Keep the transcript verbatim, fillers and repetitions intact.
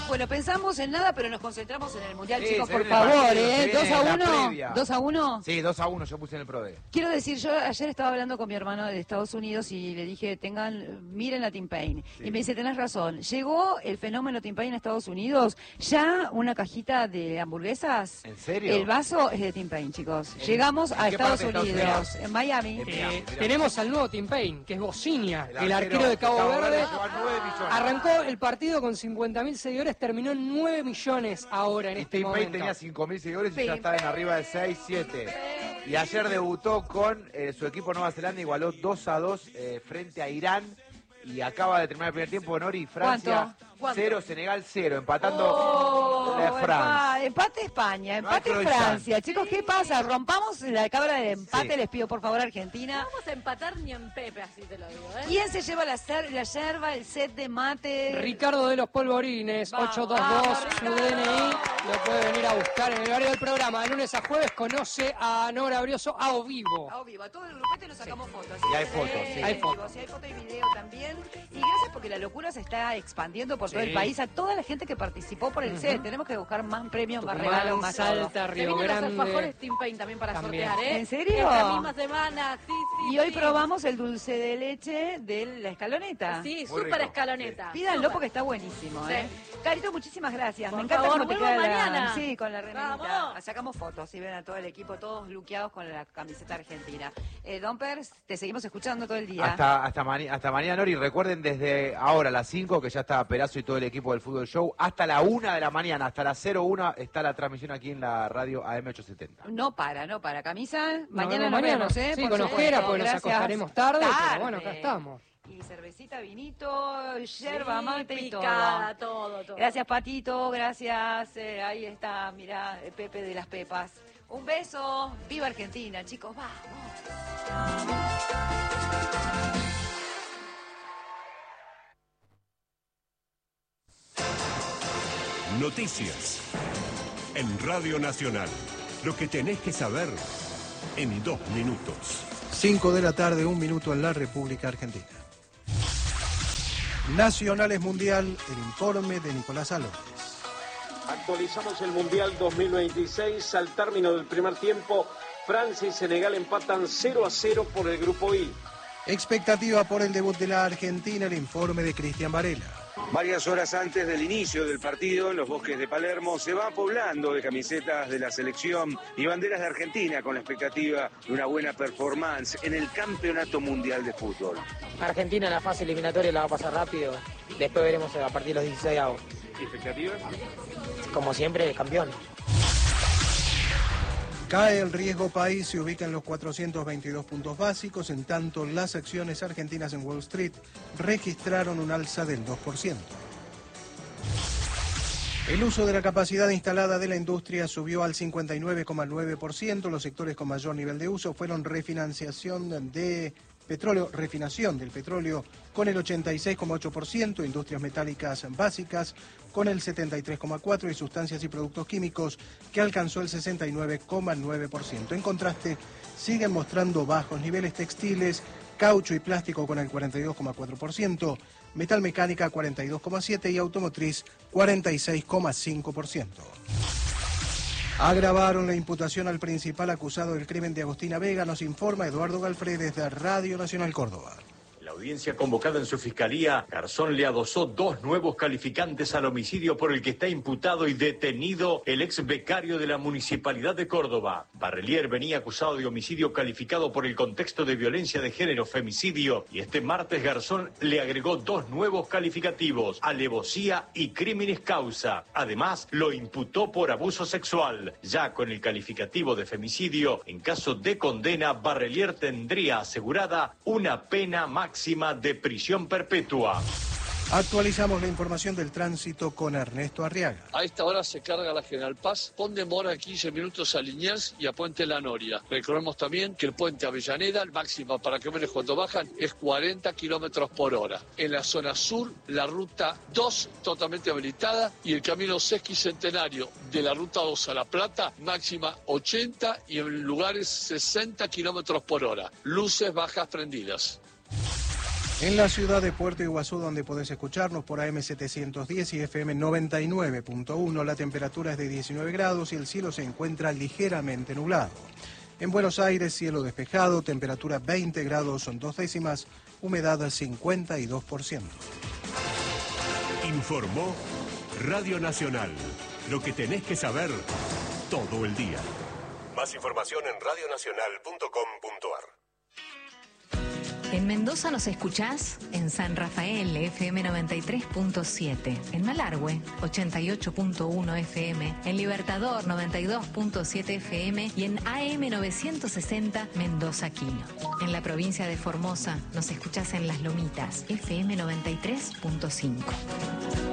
Bueno, pensamos en nada, pero nos concentramos en el Mundial, Sí, chicos, se por viene el favor, partido, se ¿eh? viene ¿dos a la uno? previa. ¿dos a uno? Sí, dos a uno yo puse en el PRODE. Quiero decir, yo ayer estaba hablando con mi hermano de Estados Unidos y le dije, tengan, miren la T-Pain. Sí. Y me dice, tenés razón, llegó el fenómeno T-Pain a Estados Unidos, ya una cajita de hamburguesas. ¿En serio? El vaso es de T-Pain, chicos. ¿En- Llegamos en a qué Estados parte de Unidos, Estados Unidos? en Miami. En Eh, Mirá, mirá. tenemos al nuevo T-Pain, que es Bocinia, el, El arquero, arquero de Cabo, de Cabo Verde. Verde lleva nueve millones. Arrancó el partido con cincuenta mil seguidores, terminó en nueve millones ahora en Y este T-Pain momento. tenía cinco mil seguidores y Sí. ya está en arriba de seis, siete. Y ayer debutó con eh, su equipo Nueva Zelanda, igualó dos a dos eh, frente a Irán. Y acaba de terminar el primer tiempo, Nori, Francia ¿Cuánto? ¿Cuánto? cero, Senegal cero, empatando Oh, la empa- Francia. empate España, No hay empate croissant. Francia. Chicos, ¿qué pasa? Rompamos la cabra del empate, Sí. les pido por favor, Argentina. No vamos a empatar ni en Pepe, así te lo digo, ¿eh? ¿Quién se lleva la, cer- la yerba, el set de mate? Ricardo de los Polvorines, Vamos, ocho dos dos, vamos, su Ricardo. D N I, lo puede venir a buscar en el horario del programa. De lunes a jueves conoce a Nora Brioso a o vivo. A vivo, a todo el grupete nos sacamos fotos. Y hay que fotos, tenés- sí. Hay digo, fotos. sí, hay foto y video también. Y gracias porque la locura se está expandiendo por todo Sí. el país. A toda la gente que participó por el set. Tenemos que buscar más premios, más Tucumán, regalos, más todo. Salta, Se Río vienen los alfajores Grande. T-Pain también para También. sortear, ¿eh? ¿En serio? Esta misma semana, sí, sí. Y hoy sí. probamos el dulce de leche de la escaloneta. Sí, Muy súper rico, escaloneta. Pídanlo Súper. porque está buenísimo, Sí. ¿eh? Carito, muchísimas gracias. Por Me encanta favor, cómo te vuelvo queda la... mañana. Sí, con la remerita. Vamos. Sacamos fotos y ven a todo el equipo, todos luqueados con la camiseta argentina. Eh, Don Pers, te seguimos escuchando todo el día. Hasta, hasta, mani- hasta mañana, Nori. Recuerden desde ahora a las cinco, que ya está Perazo y todo el equipo del Fútbol Show, hasta la una de la mañana, hasta las cero una, está la transmisión aquí en la radio A M ochocientos setenta. No para, no para. Camisa, Nos mañana vemos nos mañana. vemos, ¿eh? Sí, Por con supuesto. ojera, porque nos Gracias. acostaremos tarde, pero bueno, acá estamos. Y cervecita, vinito, yerba, Sí, mate y todo. picada, todo, todo. Gracias, Patito, gracias. eh, ahí está, mirá, eh, Pepe de las Pepas. Un beso. Viva Argentina, chicos, vamos. Noticias. En Radio Nacional. Lo que tenés que saber en dos minutos. cinco de la tarde, un minuto en la República Argentina. Nacionales Mundial, el informe de Nicolás Álvarez. Actualizamos el Mundial dos mil veintiséis. Al término del primer tiempo, Francia y Senegal empatan cero a cero por el Grupo I. Expectativa por el debut de la Argentina, el informe de Cristian Varela. Varias horas antes del inicio del partido, en los bosques de Palermo se va poblando de camisetas de la selección y banderas de Argentina con la expectativa de una buena performance en el Campeonato Mundial de Fútbol. Argentina en la fase eliminatoria la va a pasar rápido, después veremos a partir de los dieciséis avos. ¿Expectativas? Como siempre, campeón. Cae el riesgo país, se ubica en los cuatrocientos veintidós puntos básicos, en tanto las acciones argentinas en Wall Street registraron un alza del dos por ciento. El uso de la capacidad instalada de la industria subió al cincuenta y nueve coma nueve por ciento. Los sectores con mayor nivel de uso fueron refinanciación de petróleo, refinación del petróleo con el ochenta y seis coma ocho por ciento, industrias metálicas básicas con el setenta y tres coma cuatro por ciento y sustancias y productos químicos que alcanzó el sesenta y nueve coma nueve por ciento. En contraste, siguen mostrando bajos niveles textiles, caucho y plástico con el cuarenta y dos coma cuatro por ciento, metal mecánica cuarenta y dos coma siete por ciento y automotriz cuarenta y seis coma cinco por ciento. Agravaron la imputación al principal acusado del crimen de Agostina Vega, nos informa Eduardo Galfré desde Radio Nacional Córdoba. La audiencia convocada en su fiscalía, Garzón le adosó dos nuevos calificantes al homicidio por el que está imputado y detenido el ex becario de la Municipalidad de Córdoba. Barrelier venía acusado de homicidio calificado por el contexto de violencia de género, femicidio, y este martes Garzón le agregó dos nuevos calificativos, alevosía y crímenes causa. Además, lo imputó por abuso sexual. Ya con el calificativo de femicidio, en caso de condena, Barrelier tendría asegurada una pena máxima de prisión perpetua. Actualizamos la información del tránsito con Ernesto Arriaga. A esta hora se carga la General Paz, con demora quince minutos a Liniers y a Puente La Noria. Recordemos también que el puente Avellaneda, el máximo para camiones cuando bajan, es cuarenta kilómetros por hora. En la zona sur, la ruta dos totalmente habilitada y el camino sesquicentenario de la ruta dos a La Plata, máxima ochenta y en lugares sesenta kilómetros por hora. Luces bajas prendidas. En la ciudad de Puerto Iguazú, donde podés escucharnos por A M setecientos diez y F M noventa y nueve punto uno, la temperatura es de diecinueve grados y el cielo se encuentra ligeramente nublado. En Buenos Aires, cielo despejado, temperatura veinte grados son dos décimas, humedad cincuenta y dos por ciento. Informó Radio Nacional. Lo que tenés que saber todo el día. Más información en radio nacional punto com punto a r. En Mendoza nos escuchás en San Rafael, F M noventa y tres punto siete, en Malargüe, ochenta y ocho punto uno F M, en Libertador, noventa y dos punto siete F M y en A M novecientos sesenta Mendoza Quino. En la provincia de Formosa nos escuchás en Las Lomitas, F M noventa y tres punto cinco.